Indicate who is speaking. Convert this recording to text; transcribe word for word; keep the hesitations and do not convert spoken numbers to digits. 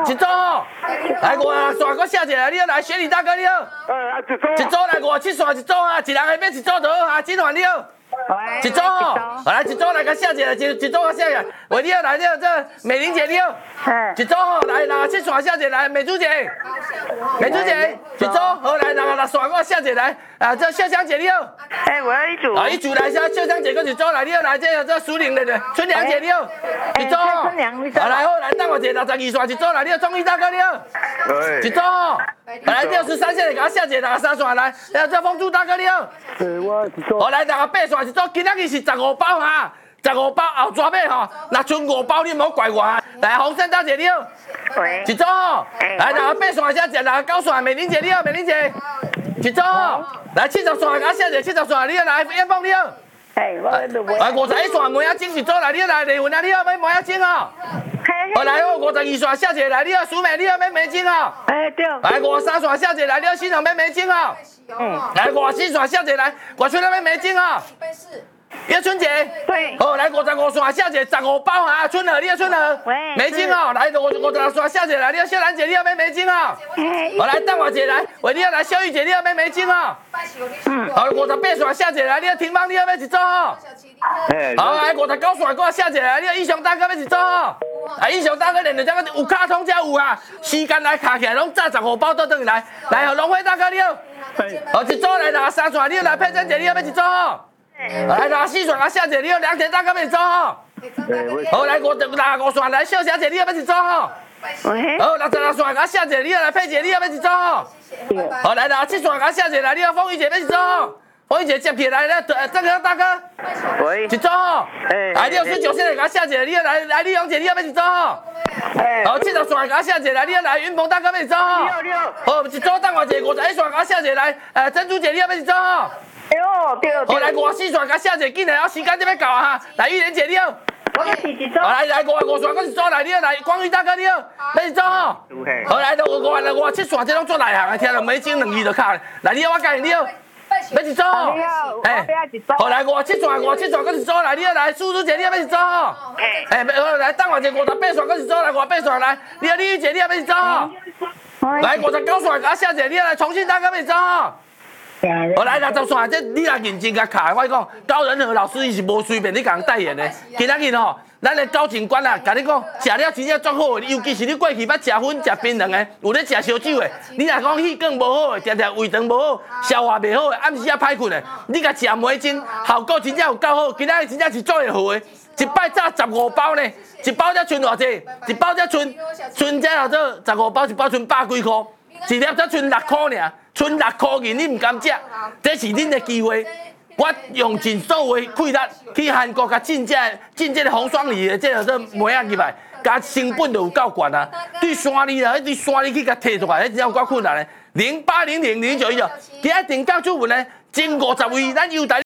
Speaker 1: 一组吼，来五啊线，我写一个，你好来选你大哥你好。
Speaker 2: 哎，啊一组。
Speaker 1: 一组来五七线一组啊，一人下面一组就好啊，金环你好。一组吼，来一组来甲写一个，一一组甲写一个，喂你好来你好，这美玲姐你好。一组吼，来六七线写一个，来美珠姐，美珠姐，一组好来六六线我写一个来，啊这秀香姐你好。
Speaker 3: 哎，我要一组。
Speaker 1: 啊一组来写秀香姐跟一组来你好来这这苏玲的的春娘姐你好。一组吼，好来好来等我一下六十二线一组来你好，钟义大哥你好。一组吼，来六十三线给我写一个六十三线来，来这凤珠大哥你好。
Speaker 2: 对，我一组。
Speaker 1: 好来六十八线一组，今仔日是十五包哈。十五包后抓尾吼，若剩五包你唔好怪我啊！来，洪胜大姐你好，一组吼，来六十八线写一，六十九线美玲姐你好，美玲姐，一组吼，来七十线给我写一个，七十线你好，来燕凤你好，
Speaker 3: 哎，我
Speaker 1: 来五十一线梅仔精一组来，你好来李云啊你好，买梅仔精哦，好来我五十二线写一个来，你好苏美你好买梅精哦，
Speaker 3: 哎对，
Speaker 1: 来五十三线写一个来，你好新城买梅精哦，嗯，来五十四线写一个来，我村那买梅精哦。叶春姐，
Speaker 3: 对，
Speaker 1: 好来五十五线下姐十五包啊，春和你好春和，
Speaker 3: 喂，
Speaker 1: 美金哦，来五五十六线下姐来，你好秀兰姐你好买美金哦，好来邓华姐来，喂你好来秀玉姐你好买美金哦，嗯，好五十八线下姐来，你好婷芳你好买一组哦，好来五十九线给我下姐来，你好英雄大哥买一组哦，啊英雄大哥连着这个有卡通才有啊，时间来卡起来拢炸十五包倒转来，来龙辉大哥你好，好一组来六十三线，你好来佩珍姐你好买一组哦。来六十四线，我写一个，你好梁田大哥要一组吼。好来五六十五线，来秀小姐你好要一组吼。好六十六线，我写一个，你好来佩姐你好要一组吼。好来六十七线，我写一个，来你好凤玉姐要一组吼。凤玉姐接起来，来郑哥大哥。喂。一组吼。来六十九线的，我写一个，你好来来李荣姐你好要一组吼。好七十线，我写一个，来你好来云鹏大哥要一组吼。好一组等我一个五十一线，我写一个，来呃珍珠姐你好要一组吼。
Speaker 3: 对哦，对哦。
Speaker 1: 好来五十四线，甲写一个，紧来，我时间就要到啊哈！来玉莲姐你好，
Speaker 3: 我是一组。
Speaker 1: 好来来五十五线，我一组来，你好来光宇大哥你好，要一组吼。好来到五五来五十七线，这拢做内行的，听了美金两字就卡。来你好，我教你好，要一组吼。
Speaker 3: 哎，
Speaker 1: 好来五十七线，五十七线，我一组来，你好来苏苏姐你好要一组吼。哎，好来等我一个五十八线，我一组来五十八线来，你好李玉姐你好要一组吼。来五十九线，甲写一个，你好来重庆大哥要一组吼。我来六十线，这你若认真甲卡，我讲高仁和老师伊是无随便你甲人代言的。今仔日吼，咱的高警官啊，甲你讲食了真正足好的，尤其是你过去捌食薰、食槟榔的，有咧食烧酒的，你若讲气管无好的，常常胃肠无好，消化袂好的，暗时啊歹困的，你甲食梅精，效果真正有够好。今仔日真正是做会好的，一摆炸十五包呢，一包才剩偌济？一包才剩剩这叫做十五包，一包剩百几箍，一粒才剩六箍尔。剩六块银，你唔敢食，这是恁的机会。我用尽所有的气力去韩国甲进这进这个红双梨的这个做梅仔入来，甲成本就有够悬啊！对山梨啦，对山梨去甲摕出来，迄真正有够困难的。零八零零零九一九，今日定价主文呢，前五十位，咱优待。